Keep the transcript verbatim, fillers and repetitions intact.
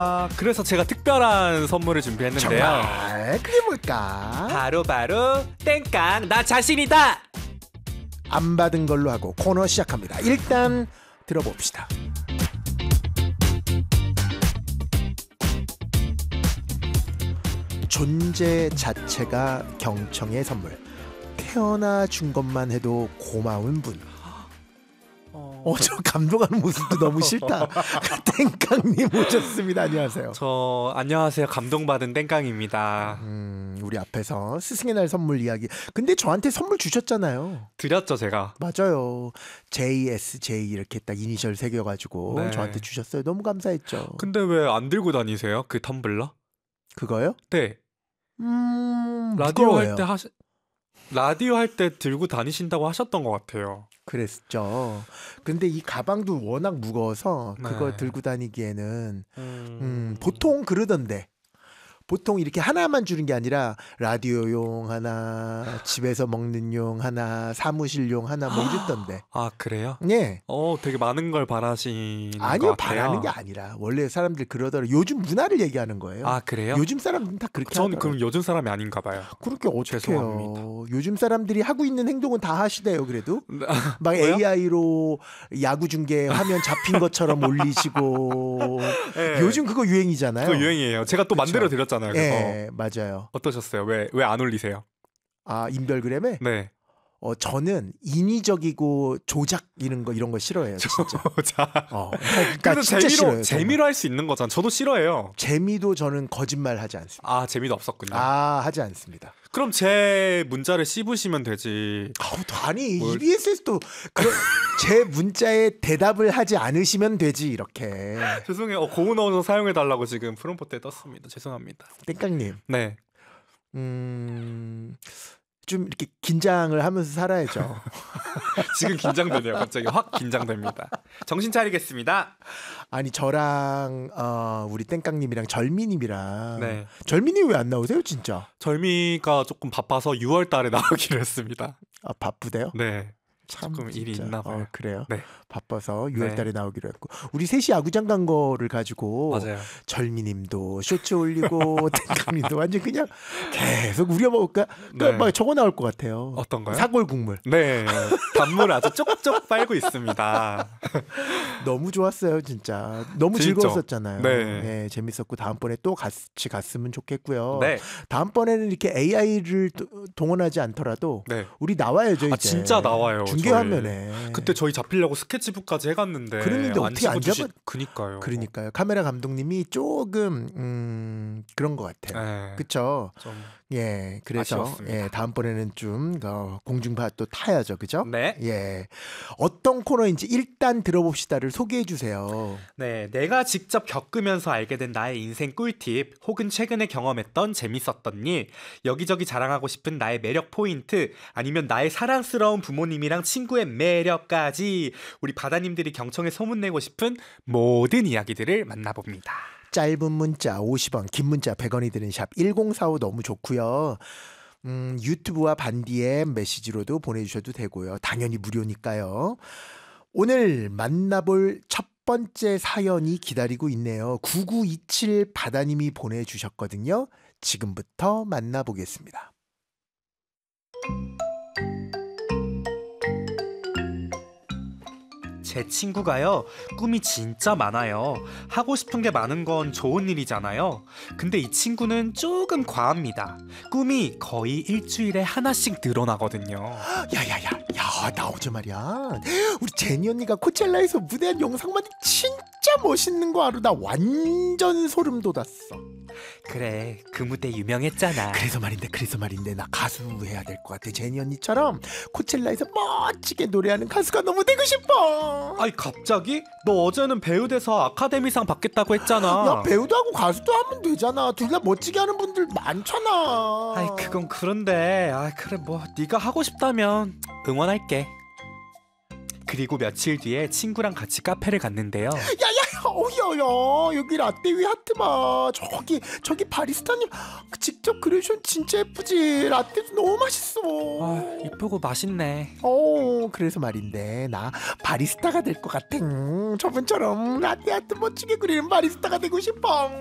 아, 그래서 제가 특별한 선물을 준비했는데요. 정말? 그게 뭘까? 바로 바로 땡깡 나 자신이다. 안 받은 걸로 하고 코너 시작합니다. 일단 들어봅시다. 존재 자체가 경청의 선물. 태어나 준 것만 해도 고마운 분. 어, 저 감동하는 모습도 너무 싫다. 땡깡님 오셨습니다. 안녕하세요. 저 안녕하세요. 감동받은 땡깡입니다. 음, 우리 앞에서 스승의 날 선물 이야기. 근데 저한테 선물 주셨잖아요. 드렸죠 제가. 맞아요. 제이에스제이 이렇게 딱 이니셜 새겨가지고 네. 저한테 주셨어요. 너무 감사했죠. 근데 왜 안 들고 다니세요? 그 텀블러? 그거요? 네. 음, 라디오 무거워요. 할 때 하시 라디오 할 때 들고 다니신다고 하셨던 것 같아요. 그랬죠. 근데 이 가방도 워낙 무거워서 그걸 네. 들고 다니기에는 음... 음, 보통 그러던데. 보통 이렇게 하나만 주는 게 아니라 라디오용 하나, 집에서 먹는 용 하나, 사무실용 하나 뭐 이랬던데. 아 그래요? 예. 어 되게 많은 걸 바라시는 아니요, 것 같아요. 바라는 게 아니라 원래 사람들 그러더라. 요즘 문화를 얘기하는 거예요. 아 그래요? 요즘 사람들은 다 그렇게 저는 하더라고요. 그럼 요즘 사람이 아닌가 봐요. 그렇게 어떻게 죄송합니다. 해요. 요즘 사람들이 하고 있는 행동은 다 하시대요. 그래도 막 뭐요? 에이아이로 야구 중계 화면 잡힌 것처럼 올리시고 네. 요즘 그거 유행이잖아요. 그거 유행이에요. 제가 또 그쵸? 만들어 드렸잖아요. 그거. 예, 맞아요. 어떠셨어요? 왜 왜 안 올리세요? 아, 인별그램에 네. 어, 저는 인위적이고 조작 이런 거 이런 거 싫어해요. 진짜. 자. 어, 그러니까 근데 진짜 재미로 싫어요. 재미로 할 수 있는 거잖아. 저도 싫어해요. 재미도 저는 거짓말 하지 않습니다. 아 재미도 없었군요. 아, 하지 않습니다. 그럼 제 문자를 씹으시면 되지. 아우, 아니 뭘- 이비에스에서도 그런 제 문자에 대답을 하지 않으시면 되지 이렇게. 죄송해요. 어, 고운 어서 사용해 달라고 지금 프롬프트에 떴습니다. 죄송합니다. 땡깡님, 네. 음, 좀 이렇게 긴장을 하면서 살아야죠. 지금 긴장되네요. 갑자기 확 긴장됩니다. 정신 차리겠습니다. 아니 저랑 어, 우리 땡깡님이랑 절미님이랑 네. 절미님 왜 안 나오세요 진짜? 절미가 조금 바빠서 유월 달에 나오기로 했습니다. 아, 바쁘대요? 네. 참 조금 일이 진짜. 있나 봐요. 어, 그래요. 네. 바빠서 유월달에 네. 나오기로 했고 우리 셋이 야구장 간 거를 가지고 맞아요. 절미님도 쇼츠 올리고 땡깡님도 완전 그냥 계속 우려먹을까? 그러니까 네. 막 저거 나올 것 같아요. 어떤가요? 사골 국물. 네. 단물 아주 쪽쪽 빨고 있습니다. 너무 좋았어요, 진짜. 너무 재밌죠? 즐거웠었잖아요. 네. 예, 재밌었고 다음번에 또 같이 갔으면 좋겠고요. 네. 다음번에는 이렇게 에이아이를 동원하지 않더라도 네. 우리 나와야죠, 이제. 아 진짜 나와요. 중계 저희. 화면에. 그때 저희 잡히려고 스케치북까지 해갔는데 그랬는데 안 어떻게 안 찍어주시- 잡아- 그니까요. 그러니까요. 카메라 감독님이 조금 음, 그런 것 같아요. 네. 그쵸? 좀 예, 그래서 아쉬웠습니다. 예, 다음번에는 좀 어, 공중파 또 타야죠, 그죠? 네. 예, 어떤 코너인지 일단 들어봅시다를 소개해 주세요. 네, 내가 직접 겪으면서 알게 된 나의 인생 꿀팁, 혹은 최근에 경험했던 재밌었던 일, 여기저기 자랑하고 싶은 나의 매력 포인트, 아니면 나의 사랑스러운 부모님이랑 친구의 매력까지 우리 바다님들이 경청에 소문내고 싶은 모든 이야기들을 만나봅니다. 짧은 문자 오십 원, 긴 문자 백 원이 드는 샵 일공사오 너무 좋고요. 음, 유튜브와 반디엠 메시지로도 보내주셔도 되고요. 당연히 무료니까요. 오늘 만나볼 첫 번째 사연이 기다리고 있네요. 구구이칠 바다님이 보내주셨거든요. 지금부터 만나보겠습니다. 제 친구가요, 꿈이 진짜 많아요. 하고 싶은 게 많은 건 좋은 일이잖아요. 근데 이 친구는 조금 과합니다. 꿈이 거의 일주일에 하나씩 늘어나거든요. 야야야, 야, 나 어제 말이야. 우리 제니 언니가 코첼라에서 무대한 영상만 진짜 멋있는 거 알아. 나 완전 소름 돋았어. 그래, 그 무대 유명했잖아. 그래서 말인데 그래서 말인데 나 가수 해야 될 것 같아. 제니 언니처럼 코첼라에서 멋지게 노래하는 가수가 너무 되고 싶어. 아이 갑자기? 너 어제는 배우 돼서 아카데미상 받겠다고 했잖아. 야, 배우도 하고 가수도 하면 되잖아. 둘 다 멋지게 하는 분들 많잖아. 아이 그건 그런데 아 그래 뭐 네가 하고 싶다면 응원할게. 그리고 며칠 뒤에 친구랑 같이 카페를 갔는데요. 야야, 어우야야, 여기 라떼 위 하트 봐. 저기 저기 바리스타님 직접 그려주신 진짜 예쁘지. 라떼도 너무 맛있어. 아, 이쁘고 맛있네. 어, 그래서 말인데 나 바리스타가 될 것 같아. 음, 저분처럼 라떼 아트 멋지게 그리는 바리스타가 되고 싶어.